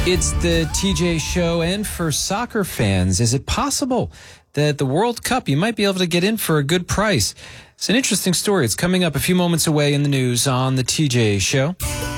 It's the TJ Show, and for soccer fans, is it possible that the World Cup, you might be able to get in for a good price? It's an interesting story. It's coming up a few moments away in the news on the TJ Show.